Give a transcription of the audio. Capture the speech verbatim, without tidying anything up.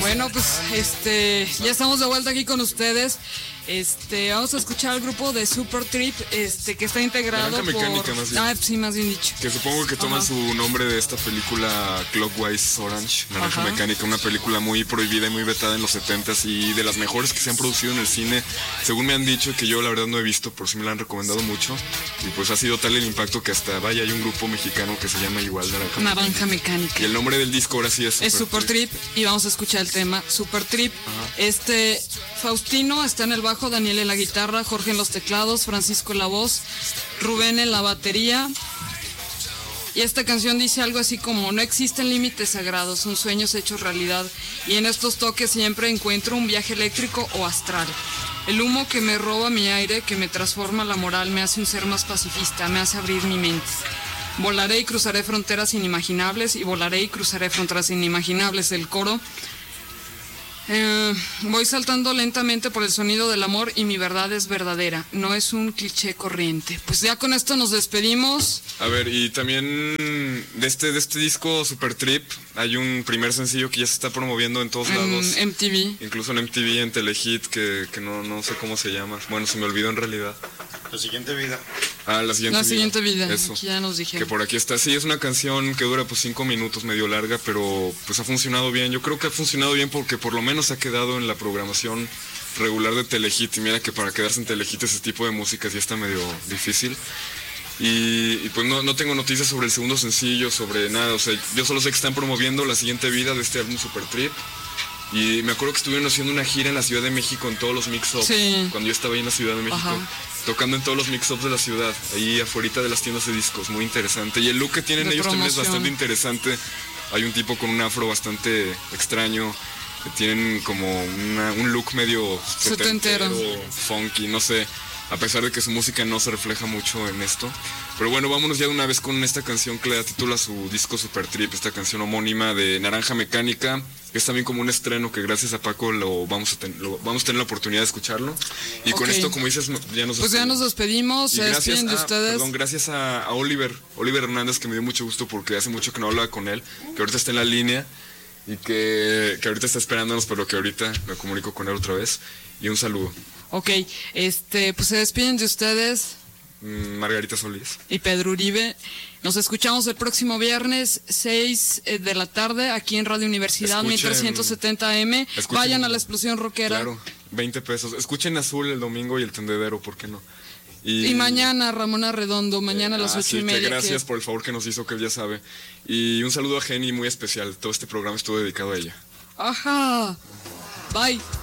Bueno, pues este ya estamos de vuelta aquí con ustedes. Este, vamos a escuchar al grupo de Supertramp, este, que está integrado Naranja por... Mecánica, más bien. Ah, sí, más bien dicho. Que supongo que toman Ajá. su nombre de esta película Clockwise Orange, Naranja Ajá. Mecánica, una película muy prohibida y muy vetada en los setentas y de las mejores que se han producido en el cine, según me han dicho, que yo la verdad no he visto, por si me la han recomendado mucho, y pues ha sido tal el impacto que hasta, vaya, hay un grupo mexicano que se llama igual Naranja, Naranja Mecánica. Mecánica. Y el nombre del disco ahora sí es Es Supertramp. Supertramp y vamos a escuchar el tema Supertramp. Ajá. Este, Faustino está en el bajo, Daniel en la guitarra, Jorge en los teclados, Francisco en la voz, Rubén en la batería. Y esta canción dice algo así como: no existen límites sagrados, son sueños hechos realidad. Y en estos toques siempre encuentro un viaje eléctrico o astral. El humo que me roba mi aire, que me transforma la moral, me hace un ser más pacifista, me hace abrir mi mente. Volaré y cruzaré fronteras inimaginables, y volaré y cruzaré fronteras inimaginables. El coro. Eh, voy saltando lentamente por el sonido del amor y mi verdad es verdadera, no es un cliché corriente. Pues ya con esto nos despedimos. A ver, y también de este, de este disco Supertramp hay un primer sencillo que ya se está promoviendo en todos En lados. M T V. Incluso en M T V, en Telehit, que, que no, no sé cómo se llama. Bueno, se me olvidó en realidad. La siguiente vida. Ah, la siguiente La vida. siguiente vida, Eso. que ya nos Que dijeron. por aquí está. Sí, es una canción que dura pues cinco minutos, medio larga, pero pues ha funcionado bien. Yo creo que ha funcionado bien porque por lo menos ha quedado en la programación regular de Telehit. Y mira que para quedarse en Telehit ese tipo de música sí está medio difícil. Y, y pues no, no tengo noticias sobre el segundo sencillo, sobre nada. O sea, yo solo sé que están promoviendo la siguiente vida de este álbum Supertramp. Y me acuerdo que estuvieron haciendo una gira en la Ciudad de México en todos los mix-ups. Sí. Cuando yo estaba ahí en la Ciudad de México. Ajá. Tocando en todos los mix-ups de la ciudad, ahí afuera de las tiendas de discos, muy interesante. Y el look que tienen De ellos también es promoción. bastante interesante. Hay un tipo con un afro bastante extraño, que tienen como una- un look medio Setentero. setentero, funky, no sé, a pesar de que su música no se refleja mucho en esto. Pero bueno, vámonos ya de una vez con esta canción que le da título a su disco Supertramp, esta canción homónima de Naranja Mecánica, que es también como un estreno que gracias a Paco lo vamos a, ten- lo, vamos a tener la oportunidad de escucharlo. Y con Ok. esto, como dices, ya nos Pues ya nos despedimos, y se gracias despiden de a, ustedes. perdón, gracias a, a Oliver, Oliver Hernández, que me dio mucho gusto porque hace mucho que no hablaba con él, que ahorita está en la línea y que, que ahorita está esperándonos, pero que ahorita me comunico con él otra vez. Y un saludo. Ok, este, pues se despiden de ustedes Mm, Margarita Solís. y Pedro Uribe. Nos escuchamos el próximo viernes, seis eh, de la tarde, aquí en Radio Universidad, Escuchen- mil trescientos setenta M. escuchen- Vayan a la explosión rockera. Claro, veinte pesos. Escuchen Azul el domingo y el tendedero, ¿por qué no? Y mañana, Ramona Redondo, mañana a las Ah, ocho sí, y que media. gracias que- por el favor que nos hizo, que él ya sabe. Y un saludo a Jenny muy especial. Todo este programa estuvo dedicado a ella. Ajá. Bye.